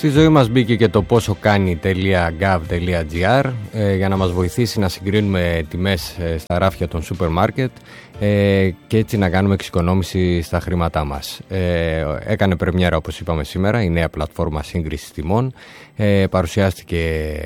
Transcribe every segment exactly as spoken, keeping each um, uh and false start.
Στη ζωή μας μπήκε και το πόσο κάνει.gov.gr ε, για να μας βοηθήσει να συγκρίνουμε τιμές ε, στα ράφια των σούπερ μάρκετ ε, και έτσι να κάνουμε εξοικονόμηση στα χρήματά μας. Ε, έκανε πρεμιέρα, όπως είπαμε σήμερα, η νέα πλατφόρμα σύγκρισης τιμών. Ε, παρουσιάστηκε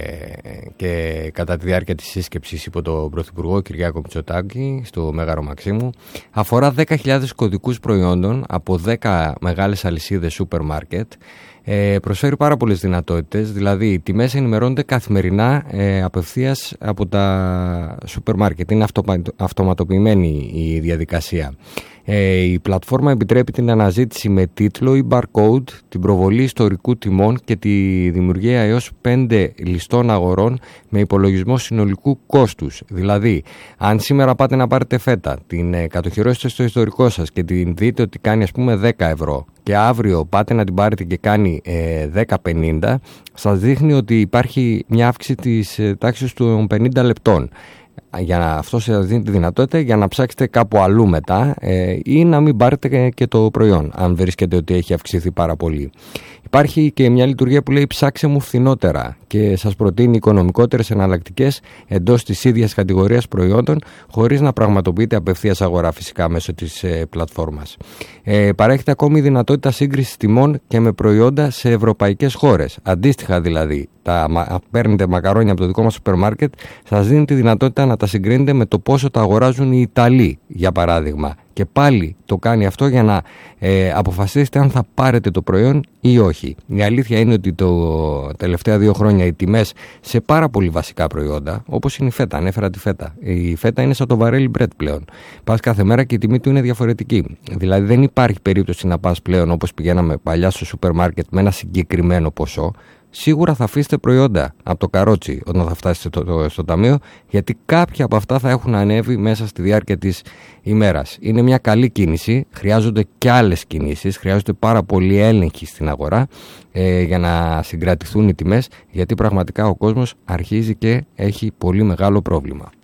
και κατά τη διάρκεια της σύσκεψης υπό τον Πρωθυπουργό Κυριάκο Μητσοτάκη στο Μέγαρο Μαξίμου. Αφορά δέκα χιλιάδες κωδικούς προϊόντων από δέκα μεγάλες αλυσίδες σούπερ μάρκετ. Ε, προσφέρει πάρα πολλές δυνατότητες, δηλαδή οι τιμές ενημερώνονται καθημερινά ε, απευθείας από τα σούπερ μάρκετ. Είναι αυτομα, αυτοματοποιημένη η διαδικασία. Ε, η πλατφόρμα επιτρέπει την αναζήτηση με τίτλο ή barcode, την προβολή ιστορικού τιμών και τη δημιουργία έως πέντε ληστών αγορών με υπολογισμό συνολικού κόστους. Δηλαδή, αν σήμερα πάτε να πάρετε φέτα, την ε, κατοχυρώσετε στο ιστορικό σας και την δείτε ότι κάνει ας πούμε δέκα ευρώ και αύριο πάτε να την πάρετε και κάνει ε, δέκα πενήντα, σας δείχνει ότι υπάρχει μια αύξηση της ε, τάξης των πενήντα λεπτών. Για να, αυτό σας δίνει τη δυνατότητα για να ψάξετε κάπου αλλού μετά ε, ή να μην πάρετε και, και το προϊόν, αν βρίσκετε ότι έχει αυξηθεί πάρα πολύ. Υπάρχει και μια λειτουργία που λέει ψάξε μου φθηνότερα και σας προτείνει οικονομικότερες εναλλακτικές εντός της ίδιας κατηγορίας προϊόντων, χωρίς να πραγματοποιείτε απευθείας αγορά φυσικά μέσω της ε, πλατφόρμας. Ε, παρέχεται ακόμη η δυνατότητα σύγκρισης τιμών και με προϊόντα σε ευρωπαϊκές χώρες. Αντίστοιχα δηλαδή, τα, παίρνετε μακαρόνια από το δικό μας σούπερ μάρκετ, σας δίνει τη δυνατότητα να τα συγκρίνετε με το πόσο τα αγοράζουν οι Ιταλοί, για παράδειγμα. Και πάλι το κάνει αυτό για να ε, αποφασίσετε αν θα πάρετε το προϊόν ή όχι. Η αλήθεια είναι ότι το τελευταία δύο χρόνια οι τιμές σε πάρα πολύ βασικά προϊόντα, όπως είναι η φέτα, ανέφερα τη φέτα. Η φέτα είναι σαν το βαρέλι μπρετ πλέον. Πας κάθε μέρα και η τιμή του είναι διαφορετική. Δηλαδή δεν υπάρχει περίπτωση να πας πλέον όπως πηγαίναμε παλιά στο σούπερ μάρκετ με ένα συγκεκριμένο ποσό. Σίγουρα θα αφήσετε προϊόντα από το καρότσι όταν θα φτάσετε το, το, στο ταμείο, γιατί κάποια από αυτά θα έχουν ανέβει μέσα στη διάρκεια της ημέρας. Είναι μια καλή κίνηση, χρειάζονται και άλλες κινήσεις, χρειάζονται πάρα πολύ έλεγχοι στην αγορά ε, για να συγκρατηθούν οι τιμές, γιατί πραγματικά ο κόσμος αρχίζει και έχει πολύ μεγάλο πρόβλημα.